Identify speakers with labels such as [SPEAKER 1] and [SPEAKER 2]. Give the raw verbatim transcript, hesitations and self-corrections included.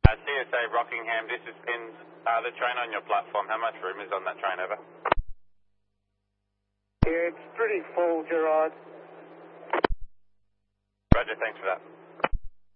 [SPEAKER 1] Uh, C S A Rockingham, this is in uh, the train on your platform. How much room is on that train, over?
[SPEAKER 2] Yeah, it's pretty full, Gerard.
[SPEAKER 1] Roger, thanks for that.